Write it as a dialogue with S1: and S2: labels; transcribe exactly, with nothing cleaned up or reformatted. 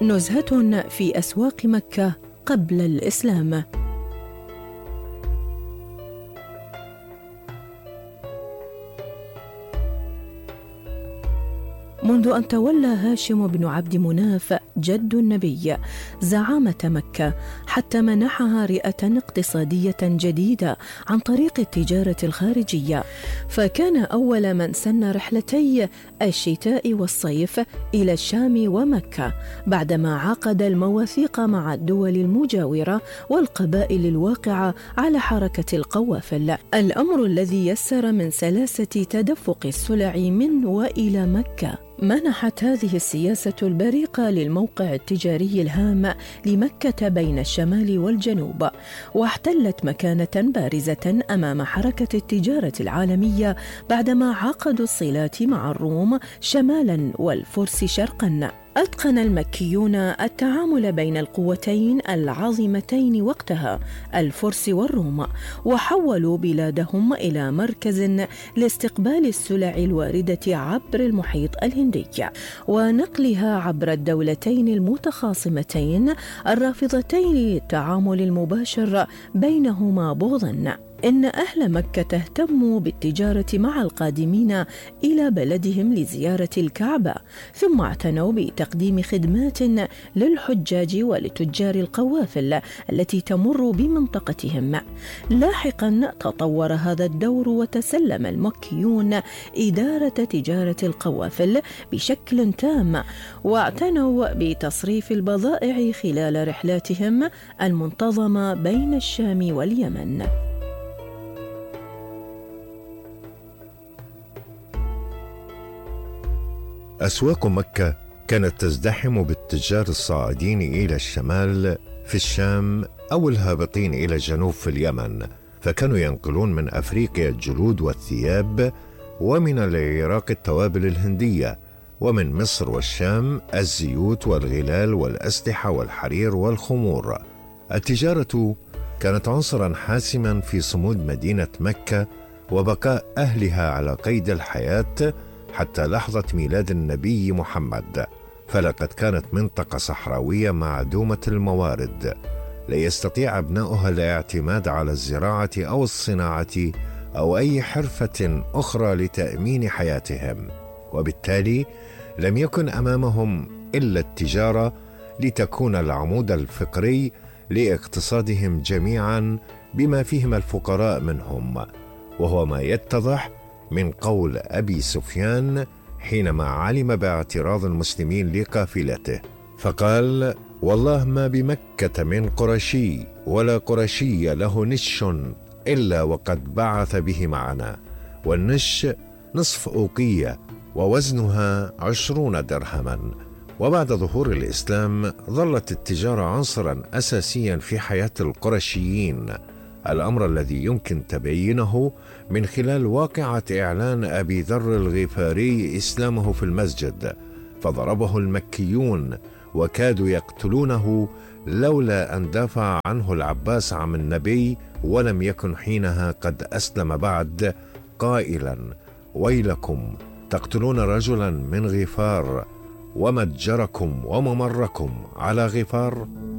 S1: نزهة في أسواق مكة قبل الإسلام. منذ أن تولى هاشم بن عبد مناف جد النبي زعامة مكة حتى منحها رئة اقتصادية جديدة عن طريق التجارة الخارجية، فكان أول من سن رحلتي الشتاء والصيف إلى الشام ومكة بعدما عقد المواثيق مع الدول المجاورة والقبائل الواقعة على حركة القوافل، الأمر الذي يسر من سلاسة تدفق السلع من وإلى مكة. منحت هذه السياسة البريقة للموقع التجاري الهام لمكة بين الشمال والجنوب، واحتلت مكانة بارزة أمام حركة التجارة العالمية بعدما عقدوا الصلات مع الروم شمالا والفرس شرقا. أتقن المكيون التعامل بين القوتين العظيمتين وقتها الفرس والروم، وحولوا بلادهم إلى مركز لاستقبال السلع الواردة عبر المحيط الهندي ونقلها عبر الدولتين المتخاصمتين الرافضتين للتعامل المباشر بينهما بغضا. إن أهل مكة اهتموا بالتجارة مع القادمين إلى بلدهم لزيارة الكعبة، ثم اعتنوا بتقديم خدمات للحجاج ولتجار القوافل التي تمر بمنطقتهم. لاحقا تطور هذا الدور وتسلم المكيون إدارة تجارة القوافل بشكل تام، واعتنوا بتصريف البضائع خلال رحلاتهم المنتظمة بين الشام واليمن.
S2: أسواق مكة كانت تزدحم بالتجار الصاعدين إلى الشمال في الشام أو الهابطين إلى الجنوب في اليمن، فكانوا ينقلون من أفريقيا الجلود والثياب، ومن العراق التوابل الهندية، ومن مصر والشام الزيوت والغلال والأسلحة والحرير والخمور. التجارة كانت عنصرا حاسما في صمود مدينة مكة وبقاء أهلها على قيد الحياة حتى لحظة ميلاد النبي محمد، فلقد كانت منطقة صحراوية معدومة الموارد، لا يستطيع أبناؤها الاعتماد على الزراعة أو الصناعة أو أي حرفة أخرى لتأمين حياتهم، وبالتالي لم يكن أمامهم إلا التجارة لتكون العمود الفقري لاقتصادهم جميعا بما فيهم الفقراء منهم، وهو ما يتضح من قول أبي سفيان حينما علم باعتراض المسلمين لقافلته، فقال: والله ما بمكة من قرشي ولا قرشي له نش إلا وقد بعث به معنا، والنش نصف أوقية ووزنها عشرون درهما. وبعد ظهور الإسلام ظلت التجارة عنصرا أساسيا في حياة القرشيين، الأمر الذي يمكن تبيينه من خلال واقعة إعلان أبي ذر الغفاري إسلامه في المسجد، فضربه المكيون وكادوا يقتلونه لولا أن دافع عنه العباس عم النبي ولم يكن حينها قد أسلم بعد، قائلا: ويلكم تقتلون رجلا من غفار ومتجركم وممركم على غفار.